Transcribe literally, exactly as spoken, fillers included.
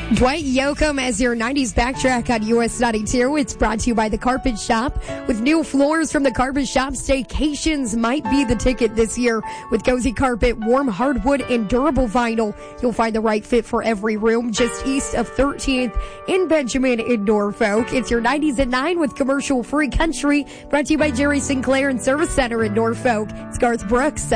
Dwight Yoakam as your nineties backtrack on U S ninety-two. It's brought to you by The Carpet Shop. With new floors from The Carpet Shop, staycations might be the ticket this year. With cozy carpet, warm hardwood, and durable vinyl, you'll find the right fit for every room just east of thirteenth in Benjamin in Norfolk. It's your nineties at nine with commercial-free country, brought to you by Jerry Sinclair and Service Center in Norfolk. It's Garth Brooks.